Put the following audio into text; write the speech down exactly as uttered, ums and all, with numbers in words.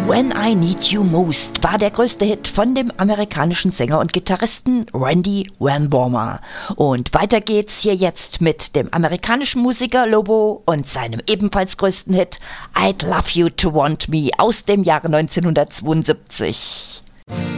When I Need You Most war der größte Hit von dem amerikanischen Sänger und Gitarristen Randy Van Bomer. Und weiter geht's hier jetzt mit dem amerikanischen Musiker Lobo und seinem ebenfalls größten Hit I'd Love You to Want Me aus dem Jahre neunzehnhundertzweiundsiebzig.